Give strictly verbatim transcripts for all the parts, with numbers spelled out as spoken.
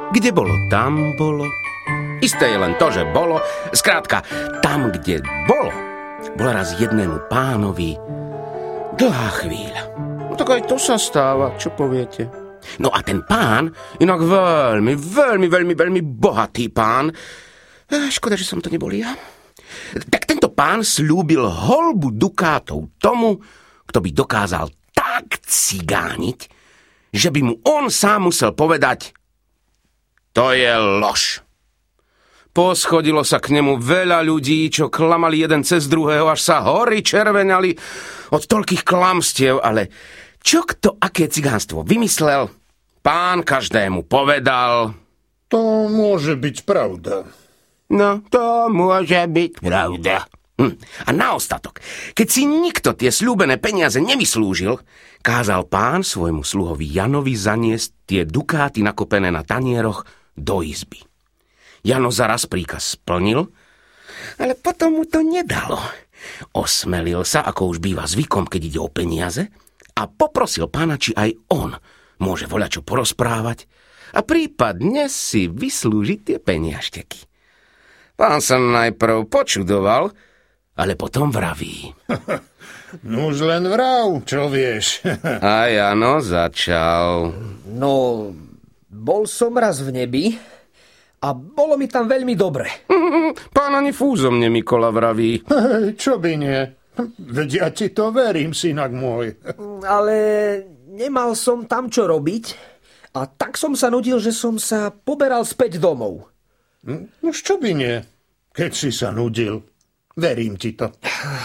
Kde bolo, tam bolo. Isté je len to, že bolo. Skrátka, tam, kde bolo, bola raz jednému pánovi dlhá chvíľa. No tak aj to sa stáva, čo poviete? No a ten pán, inak veľmi, veľmi, veľmi, veľmi bohatý pán, škoda, že som to nebol ja, tak tento pán slúbil holbu dukátov tomu, kto by dokázal tak cigániť, že by mu on sám musel povedať: to je lož. Poschodilo sa k nemu veľa ľudí, čo klamali jeden cez druhého, až sa hory červenali od toľkých klamstiev, ale čo kto aké cigánstvo vymyslel, pán každému povedal: to môže byť pravda. No, to môže byť pravda. Hm. A na ostatok, keď si nikto tie sľúbené peniaze nevyslúžil, kázal pán svojmu sluhovi Janovi zaniesť tie dukáty nakopené na tanieroch do izby. Jano zaraz príkaz splnil, ale potom mu to nedalo. Osmelil sa, ako už býva zvykom, keď ide o peniaze, a poprosil pána, či aj on môže voľačo porozprávať a prípadne si vyslúžiť tie peniažteky. Pán sa najprv počudoval, ale potom vraví: Nuž len vrav, čo vieš. A Jano začal: No, bol som raz v nebi a bolo mi tam veľmi dobre. Pán ani fúzom nemikola, vraví. Hej, čo by nie? Veď ja ti to verím, synak môj. Ale nemal som tam čo robiť a tak som sa nudil, že som sa poberal späť domov. No čo by nie, keď si sa nudil. Verím ti to.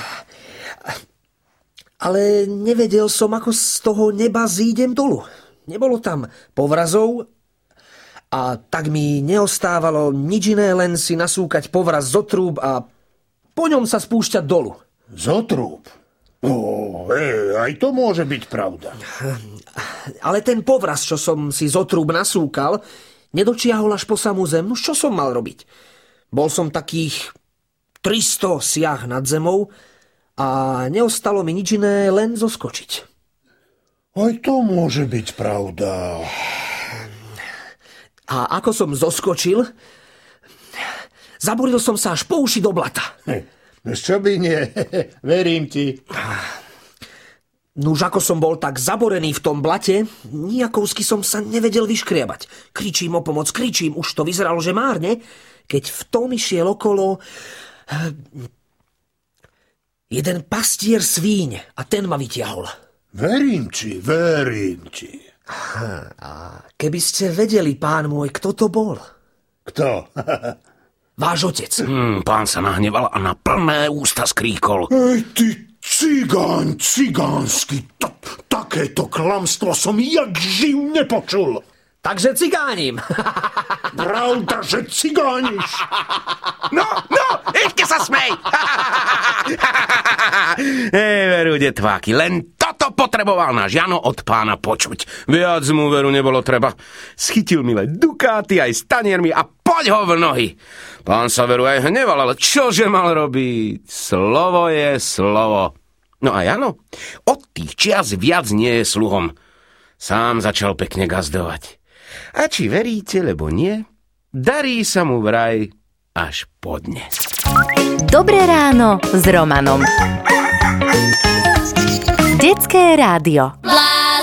Ale nevedel som, ako z toho neba zídem dolu. Nebolo tam povrazov a tak mi neostávalo nič iné, len si nasúkať povraz zo trúb a po ňom sa spúšťať dolu. Zo trúb? Ó, e, aj to môže byť pravda. Ale ten povraz, čo som si zo trúb nasúkal, nedočiahol až po samú zem. No čo som mal robiť? Bol som takých tristo siah nad zemou a neostalo mi nič iné, len zoskočiť. Aj to môže byť pravda. A ako som zoskočil, zaboril som sa až po uši do blata. No čo by nie, verím ti. Nuž ako som bol tak zaborený v tom blate, nijakovsky som sa nevedel vyškriabať. Kričím o pomoc, kričím, už to vyzeralo, že márne, keď v tom išiel okolo jeden pastier svíň a ten ma vytiahol. Verím ti, verím ti. A keby ste vedeli, pán môj, kto to bol? Kto? Váš otec. Hmm, pán sa nahneval a na plné ústa skríkol: Ej, ty cigáň, cigánsky, ta, takéto klamstvo som jak živ nepočul. Takže cigánim. Pravda, že cigániš. No, no, ešte sa smej. Hej, veru, detváky, len toto potreboval náš Jano od pána počuť. Viac mu veru nebolo treba. Schytil milé dukáty aj s taniermi a poď ho v nohy. Pán sa veru aj hneval, ale čože mal robiť? Slovo je slovo. No a Jano od tých čias viac nie je sluhom. Sám začal pekne gazdovať. A či veríte, lebo nie, darí sa mu vraj až podnes. Dobré ráno s Romanom. Detské rádio.